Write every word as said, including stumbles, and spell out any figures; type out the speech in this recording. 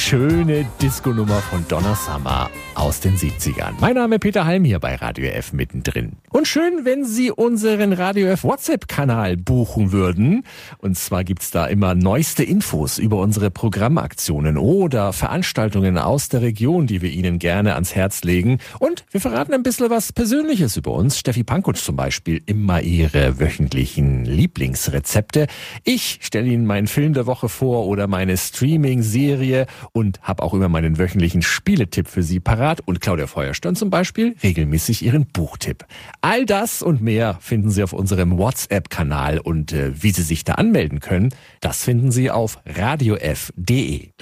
schöne Disco-Nummer von Donna Summer aus den siebzigern. Mein Name ist Peter Halm hier bei Radio F mittendrin. Und schön, wenn Sie unseren Radio F WhatsApp-Kanal buchen würden. Und zwar gibt's da immer neueste Infos über unsere Programmaktionen oder Veranstaltungen aus der Region, die wir Ihnen gerne ans Herz legen. Und wir verraten ein bisschen was Persönliches über uns. Steffi Pankutsch zum Beispiel, immer ihre wöchentlichen Lieblingsrezepte. Ich stelle Ihnen meinen Film der Woche vor oder meine Streaming-Serie und habe auch immer meinen wöchentlichen Spieletipp für Sie parat. Und Claudia Feuerstein zum Beispiel regelmäßig ihren Buchtipp. All das und mehr finden Sie auf unserem WhatsApp-Kanal. Und äh, wie Sie sich da anmelden können, das finden Sie auf radiof punkt de.